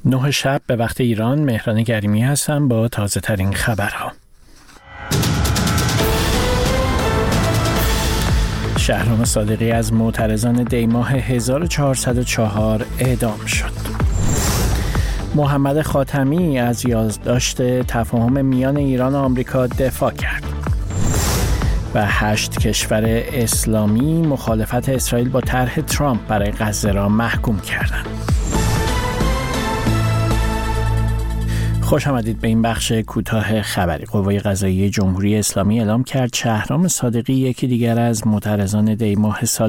9 شب به وقت ایران. مهران گریمی هستم با تازه ترین خبرها. شهرام صادقی از معترضان دیماه 1404 اعدام شد. محمد خاتمی از یادداشت تفاهم میان ایران و آمریکا دفاع کرد. و 8 کشور اسلامی مخالفت اسرائیل با طرح ترامپ برای غزه را محکوم کردند. خوش آمدید به این بخش کوتاه خبری. قوای قضاییه جمهوری اسلامی اعلام کرد شهرام صادقی، یکی دیگر از معترضان دیماه سال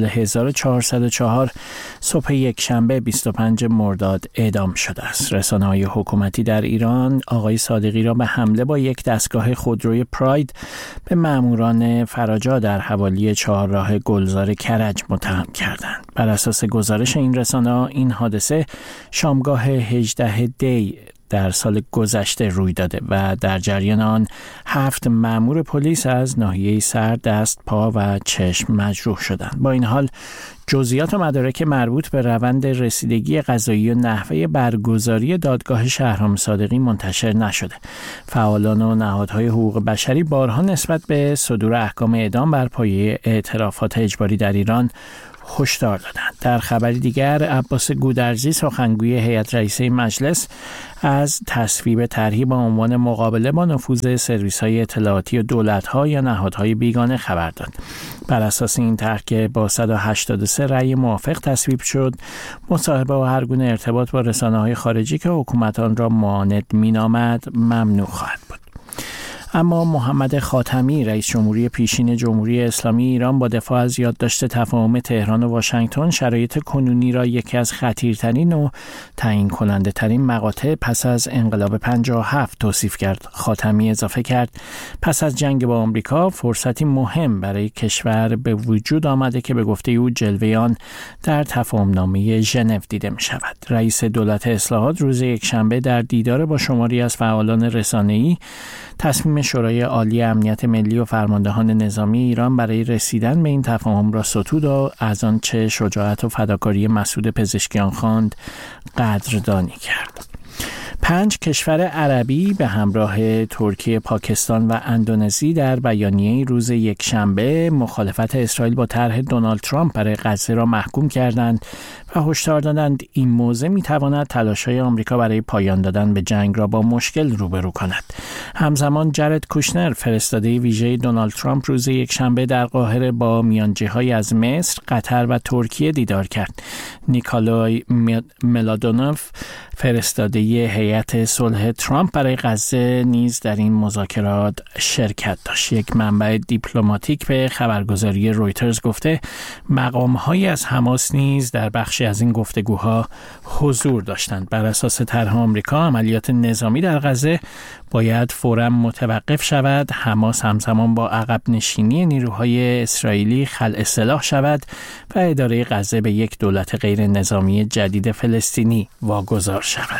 1404، صبح یکشنبه 25 مرداد اعدام شده است. رسانه‌های حکومتی در ایران آقای صادقی را به حمله با یک دستگاه خودروی پراید به ماموران فراجا در حوالی چهارراه گلزار کرج متهم کردند. بر اساس گزارش این رسانه‌ها این حادثه شامگاه 18 دی در سال گذشته روی داده و در جریان آن 7 مأمور پلیس از ناحیه سر، دست، پا و چشم مجروح شدند. با این حال جزئیات و مدارک مربوط به روند رسیدگی قضایی و نحوه برگزاری دادگاه شهرام صادقی منتشر نشده. فعالان و نهادهای حقوق بشری بارها نسبت به صدور احکام اعدام بر پایه اعترافات اجباری در ایران هشدار دادند. در خبری دیگر، عباس گودرزی سخنگوی هیئت رئیسه مجلس از تصویب طرحی با عنوان مقابله با نفوذ سرویس‌های اطلاعاتی و دولت‌ها یا نهادهای بیگانه خبر داد. بر اساس این طرح که با 183 رأی موافق تصویب شد، مصاحبه و هر گونه ارتباط با رسانه‌های خارجی که حکومت آن را معاند می‌نامد ممنوع خواهد بود. اما محمد خاتمی، رئیس جمهوری پیشین جمهوری اسلامی ایران، با دفاع از یادداشت تفاهم تهران و واشنگتن شرایط کنونی را یکی از خطیرترین و تعیین کننده ترین مقاطع پس از انقلاب 57 توصیف کرد. خاتمی اضافه کرد پس از جنگ با آمریکا فرصتی مهم برای کشور به وجود آمده که به گفته او جلوه آن در تفاهمنامه ژنو دیده می شود. رئیس دولت اصلاحات روز یکشنبه در دیدار با شماری از فعالان رسانه‌ای تصمیم شورای عالی امنیت ملی و فرماندهان نظامی ایران برای رسیدن به این تفاهم را ستود و از آنچه شجاعت و فداکاری مسعود پزشکیان خواند قدردانی کرد. 5 کشور عربی به همراه ترکیه، پاکستان و اندونزی در بیانیه روز یکشنبه مخالفت اسرائیل با طرح دونالد ترامپ برای غزه را محکوم کردند و هشدار دادند این موضع می‌تواند تلاش‌های آمریکا برای پایان دادن به جنگ را با مشکل روبرو کند. همزمان جارد کوشنر، فرستاده ویژه دونالد ترامپ، روز یکشنبه در قاهره با میانجی‌های از مصر، قطر و ترکیه دیدار کرد. نیکولای ملادونوف، فرستاده هیئت صلح ترامپ برای غزه، نیز در این مذاکرات شرکت داشت. یک منبع دیپلماتیک به خبرگزاری رویترز گفته مقام‌هایی از حماس نیز در بخشی از این گفتگوها حضور داشتند. بر اساس طرح آمریکا، عملیات نظامی در غزه باید فوراً متوقف شود، حماس همزمان با عقب نشینی نیروهای اسرائیلی خلع سلاح شود و اداره غزه به یک دولت غیر نظامی جدید فلسطینی واگذار شود.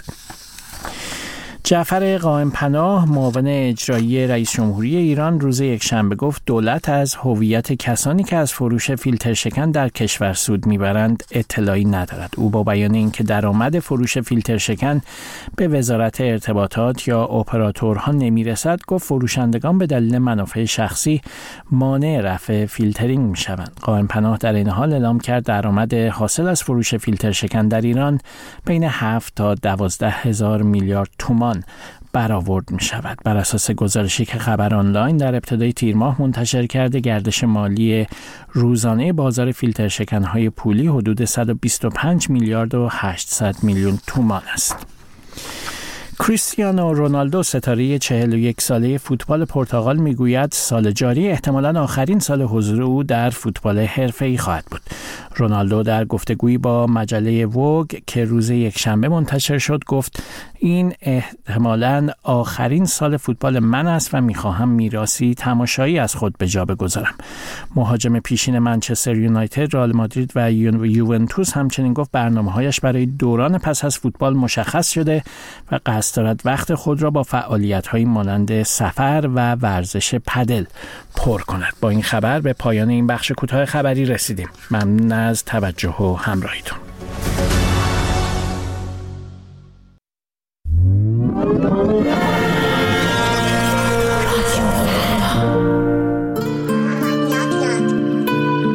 جعفر قائم‌پناه، معاون اجرایی رئیس جمهوری ایران، روز یکشنبه گفت دولت از هویت کسانی که از فروش فیلتر شکن در کشور سود میبرند اطلاعی ندارد. او با بیان اینکه درآمد فروش فیلتر شکن به وزارت ارتباطات یا اپراتورها نمیرسد، گفت فروشندگان به دلیل منافع شخصی مانع رفع فیلترینگ میشوند. قائم‌پناه در این حال اعلام کرد درآمد حاصل از فروش فیلتر شکن در ایران بین 7 تا 12 هزار میلیارد تومان برآورد می شود. بر اساس گزارشی که خبر آنلاین در ابتدای تیر ماه منتشر کرده، گردش مالی روزانه بازار فیلتر شکن‌های پولی حدود 125 میلیارد و 800 میلیون تومان است. کریستیانو رونالدو، ستاره 41 ساله فوتبال پرتغال، میگوید سال جاری احتمالاً آخرین سال حضور او در فوتبال حرفه‌ای خواهد بود. رونالدو در گفتگویی با مجله ووگ که روز یکشنبه منتشر شد گفت این احتمالاً آخرین سال فوتبال من است و میخواهم میراثی تماشایی از خود به جا بگذارم. مهاجم پیشین منچستر یونایتد، رئال مادرید و یوونتوس همچنین گفت برنامه‌هایش برای دوران پس از فوتبال مشخص شده و قصد دارد وقت خود را با فعالیت‌هایی مانند سفر و ورزش پدل پر کند. با این خبر به پایان این بخش کوتاه خبری رسیدیم. ممنون از توجه و همراهیتون.